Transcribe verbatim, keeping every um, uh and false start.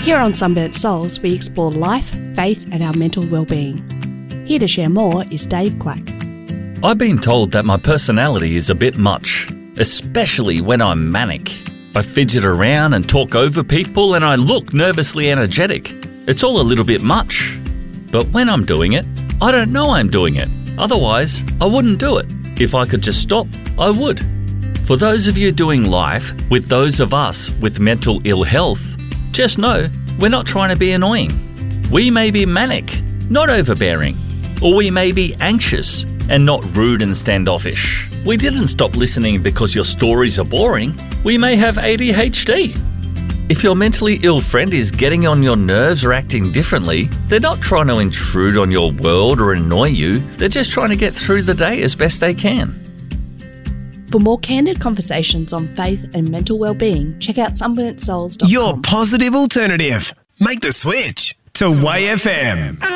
Here on Sunburnt Souls, we explore life, faith and our mental well-being. Here to share more is Dave Quack. I've been told that my personality is a bit much, especially when I'm manic. I fidget around and talk over people and I look nervously energetic. It's all a little bit much. But when I'm doing it, I don't know I'm doing it. Otherwise, I wouldn't do it. If I could just stop, I would. For those of you doing life with those of us with mental ill health, just know we're not trying to be annoying. We may be manic, not overbearing, or we may be anxious and not rude and standoffish. We didn't stop listening because your stories are boring. We may have A D H D. If your mentally ill friend is getting on your nerves or acting differently, they're not trying to intrude on your world or annoy you. They're just trying to get through the day as best they can. For more candid conversations on faith and mental well-being, check out sunburnt souls dot com. Your positive alternative. Make the switch to Y F M.